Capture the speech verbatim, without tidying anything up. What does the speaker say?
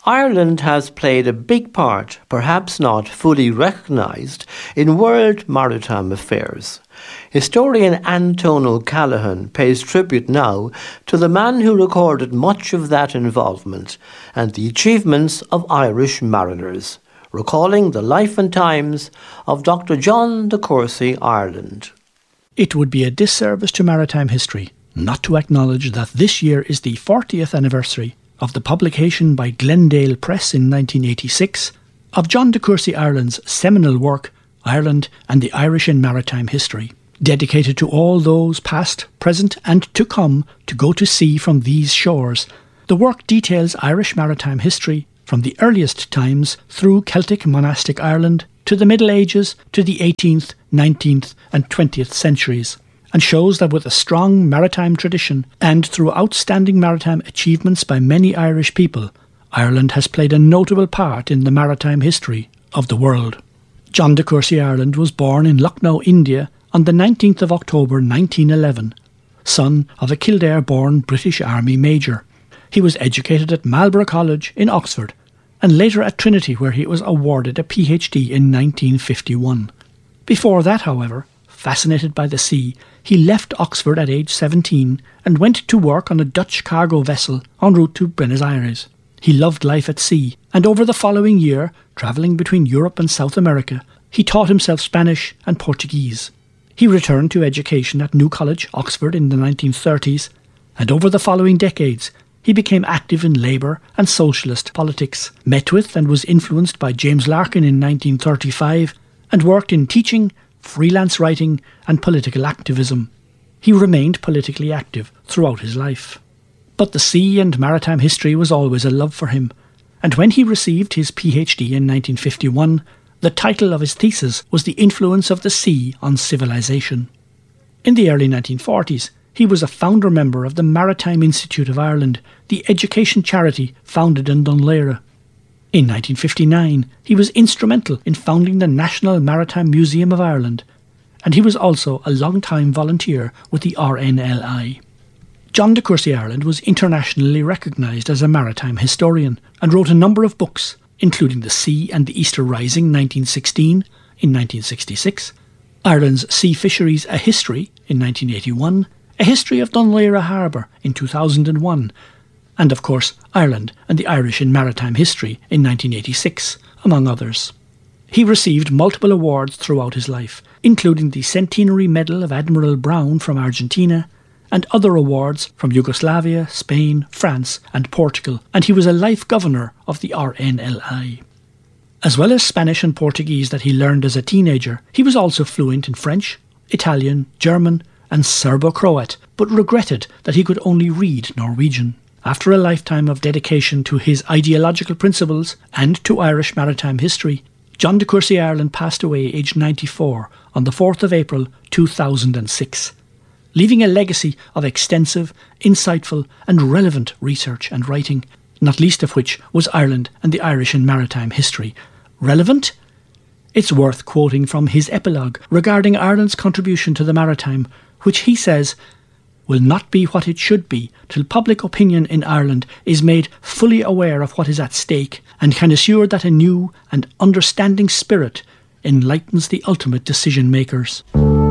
Ireland has played a big part, perhaps not fully recognised, in world maritime affairs. Historian Anton O'Callaghan pays tribute now to the man who recorded much of that involvement and the achievements of Irish mariners, recalling the life and times of Doctor John de Courcy Ireland. It would be a disservice to maritime history not to acknowledge that this year is the fortieth anniversary of the publication by Glendale Press in nineteen eighty-six of John de Courcy Ireland's seminal work, Ireland and the Irish in Maritime History, dedicated to all those past, present and to come to go to sea from these shores. The work details Irish maritime history from the earliest times through Celtic monastic Ireland to the Middle Ages to the eighteenth, nineteenth and twentieth centuries, and shows that with a strong maritime tradition and through outstanding maritime achievements by many Irish people, Ireland has played a notable part in the maritime history of the world. John de Courcy Ireland was born in Lucknow, India on the nineteenth of October nineteen eleven, son of a Kildare-born British Army major. He was educated at Marlborough College in Oxford and later at Trinity, where he was awarded a P H D in nineteen fifty-one. Before that, however, fascinated by the sea, he left Oxford at age seventeen and went to work on a Dutch cargo vessel en route to Buenos Aires. He loved life at sea, and over the following year, travelling between Europe and South America, he taught himself Spanish and Portuguese. He returned to education at New College, Oxford in the nineteen thirties, and over the following decades he became active in Labour and socialist politics, met with and was influenced by James Larkin in nineteen thirty-five, and worked in teaching, freelance writing and political activism. He remained politically active throughout his life. But the sea and maritime history was always a love for him, and when he received his P H D in nineteen fifty-one, the title of his thesis was The Influence of the Sea on Civilization. In the early nineteen forties, he was a founder member of the Maritime Institute of Ireland, the education charity founded in Dún Laoghaire. In nineteen fifty-nine, he was instrumental in founding the National Maritime Museum of Ireland, and he was also a long-time volunteer with the R N L I. John de Courcy Ireland was internationally recognised as a maritime historian and wrote a number of books, including The Sea and the Easter Rising nineteen sixteen in nineteen sixty-six, Ireland's Sea Fisheries A History in nineteen eighty-one, A History of Dún Laoghaire Harbour in two thousand one, and of course Ireland and the Irish in Maritime History in nineteen eighty-six, among others. He received multiple awards throughout his life, including the Centenary Medal of Admiral Brown from Argentina, and other awards from Yugoslavia, Spain, France and Portugal, and he was a life governor of the R N L I. As well as Spanish and Portuguese that he learned as a teenager, he was also fluent in French, Italian, German and Serbo-Croat, but regretted that he could only read Norwegian. After a lifetime of dedication to his ideological principles and to Irish maritime history, John de Courcy Ireland passed away aged ninety-four on the fourth of April two thousand six. Leaving a legacy of extensive, insightful and relevant research and writing, not least of which was Ireland and the Irish in maritime history. Relevant? It's worth quoting from his epilogue regarding Ireland's contribution to the maritime, which he says will not be what it should be till public opinion in Ireland is made fully aware of what is at stake and can assure that a new and understanding spirit enlightens the ultimate decision makers.